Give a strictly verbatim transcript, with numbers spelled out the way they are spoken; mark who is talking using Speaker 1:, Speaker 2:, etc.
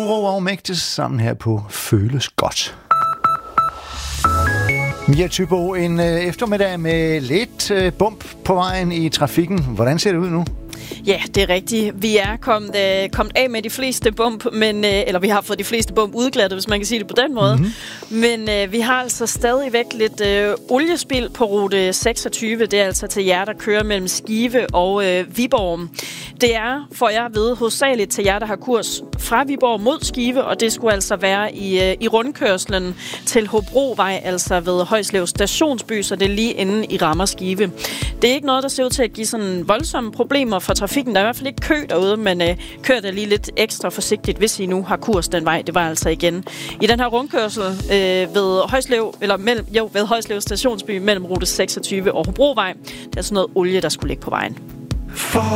Speaker 1: Uro og Mægtes sammen her på Føles Godt. Mia Thybo, en øh, eftermiddag med lidt øh, bump på vejen i trafikken. Hvordan ser det ud nu?
Speaker 2: Ja, det er rigtigt. Vi er kommet, øh, kommet af med de fleste bump, men, øh, eller vi har fået de fleste bump udglattet, hvis man kan sige det på den måde. Mm-hmm. Men øh, vi har altså stadigvæk lidt øh, oliespil på rute seksogtyve. Det er altså til jer, der kører mellem Skive og øh, Viborg. Det er, får jeg at vide, hovedsageligt til jer, der har kurs fra Viborg mod Skive, og det skulle altså være i, øh, i rundkørslen til Hobrovej, altså ved Højslev Stationsby, så det er lige inde i rammer Skive. Det er ikke noget, der ser ud til at give sådan voldsomme problemer for trafikken. Der er i hvert fald ikke kø derude, men øh, kør der lige lidt ekstra forsigtigt, hvis I nu har kurs den vej. Det var altså igen i den her rundkørsel øh, ved Højslev, eller mellem, jo, ved Højslev Stationsby mellem rute seksogtyve og Hobrovej. Det er sådan noget olie, der skulle ligge på vejen.